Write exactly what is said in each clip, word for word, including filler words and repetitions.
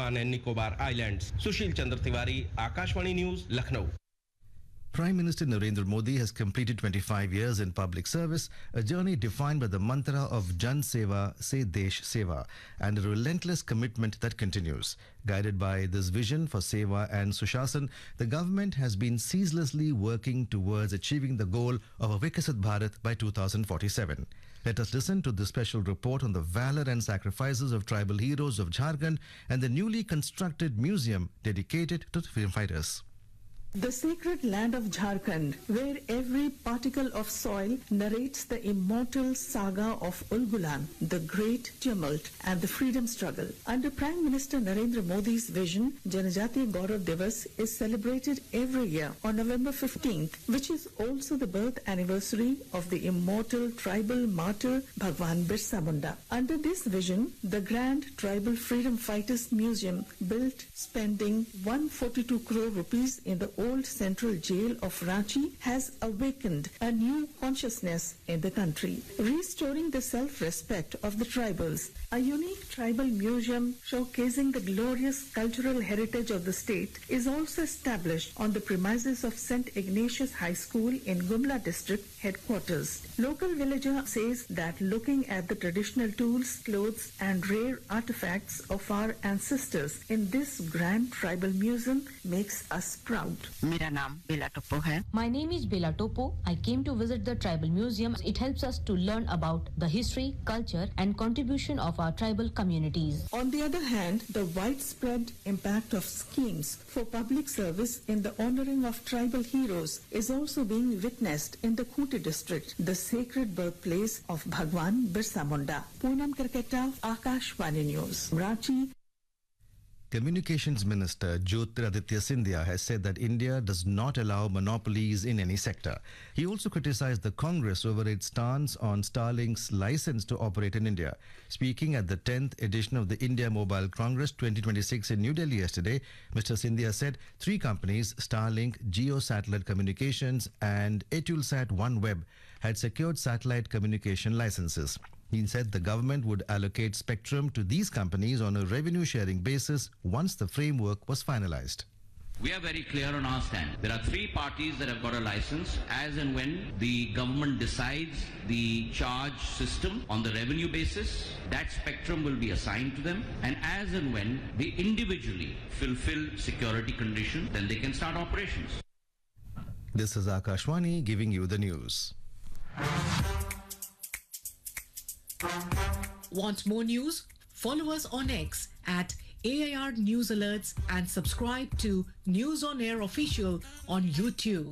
Andaman and Nicobar Islands. Sushil Chandra Tiwari, Akashvani News, Lucknow. Prime Minister Narendra Modi has completed twenty-five years in public service, a journey defined by the mantra of Jan Seva Se Desh Seva, and a relentless commitment that continues. Guided by this vision for Seva and Sushasana, the government has been ceaselessly working towards achieving the goal of a Viksit Bharat by two thousand forty-seven. Let us listen to this special report on the valor and sacrifices of tribal heroes of Jharkhand and the newly constructed museum dedicated to the freedom fighters. The sacred land of Jharkhand, where every particle of soil narrates the immortal saga of Ulgulan, the great tumult and the freedom struggle. Under Prime Minister Narendra Modi's vision, Janajatiya Gaurav Divas is celebrated every year on November fifteenth, which is also the birth anniversary of the immortal tribal martyr Bhagwan Birsa Munda. Under this vision, the Grand Tribal Freedom Fighters Museum, built spending one hundred forty-two crore rupees in the old central jail of Ranchi, has awakened a new consciousness in the country, restoring the self-respect of the tribals. A unique tribal museum showcasing the glorious cultural heritage of the state is also established on the premises of Saint Ignatius High School in Gumla district headquarters. Local villager says that looking at the traditional tools, clothes and rare artifacts of our ancestors in this grand tribal museum makes us proud. मेरा नाम बेला टोपो है. My name is Bela Topo. I came to visit the tribal museum. It helps us to learn about the history, culture and contribution of our tribal communities. On the other hand, the widespread impact of schemes for public service in the honoring of tribal heroes is also being witnessed in the Khuti district, the sacred birthplace of Bhagwan Birsa Munda. Poonam Karketa, Akashvani News, Ranchi. Communications Minister Jyotiraditya Scindia has said that India does not allow monopolies in any sector. He also criticized the Congress over its stance on Starlink's license to operate in India. Speaking at the tenth edition of the India Mobile Congress twenty twenty-six in New Delhi yesterday, Mister Scindia said three companies, Starlink, Geo Satellite Communications and Eutelsat OneWeb, had secured satellite communication licenses. He said the government would allocate spectrum to these companies on a revenue-sharing basis once the framework was finalized. We are very clear on our stand. There are three parties that have got a license. As and when the government decides the charge system on the revenue basis, that spectrum will be assigned to them. And as and when they individually fulfill security conditions, then they can start operations. This is Akashwani giving you the news. Want more news? Follow us on X at A I R News Alerts and subscribe to News on Air Official on YouTube.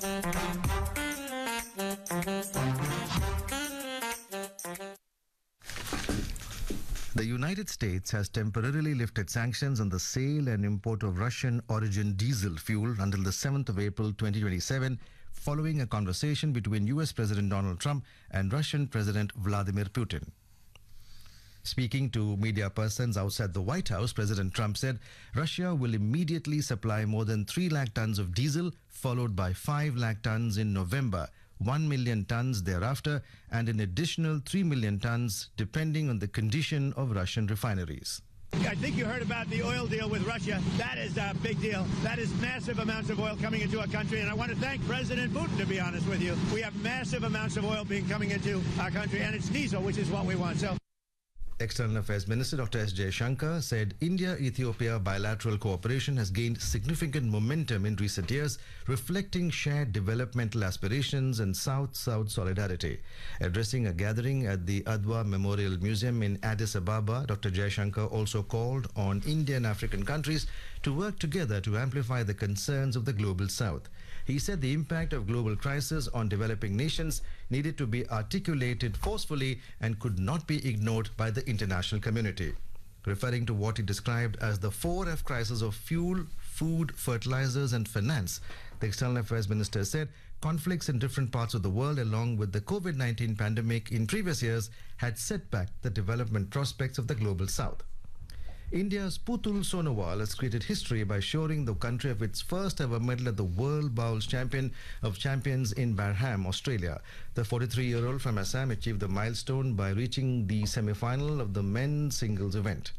The United States has temporarily lifted sanctions on the sale and import of Russian origin diesel fuel until the seventh of April twenty twenty-seven, following a conversation between U S President Donald Trump and Russian President Vladimir Putin. Speaking to media persons outside the White House, President Trump said Russia will immediately supply more than three lakh tons of diesel, followed by five lakh tons in November, one million tons thereafter, and an additional three million tons depending on the condition of Russian refineries. I think you heard about the oil deal with Russia. That is a big deal. That is massive amounts of oil coming into our country. And I want to thank President Putin, to be honest with you. We have massive amounts of oil being coming into our country, and it's diesel, which is what we want. So. External Affairs Minister Doctor S. Jaishankar said India-Ethiopia bilateral cooperation has gained significant momentum in recent years, reflecting shared developmental aspirations and South-South solidarity. Addressing a gathering at the Adwa Memorial Museum in Addis Ababa, Doctor Jaishankar also called on Indian African countries to work together to amplify the concerns of the global South. He said the impact of global crisis on developing nations needed to be articulated forcefully and could not be ignored by the international community. Referring to what he described as the four F crisis of fuel, food, fertilizers and finance, the External Affairs Minister said conflicts in different parts of the world along with the COVID nineteen pandemic in previous years had set back the development prospects of the global South. India's Putul Sonowal has created history by shoring the country of its first ever medal at the World Bowls Champion of Champions in Barham, Australia. The forty-three-year-old from Assam achieved the milestone by reaching the semi-final of the men's singles event.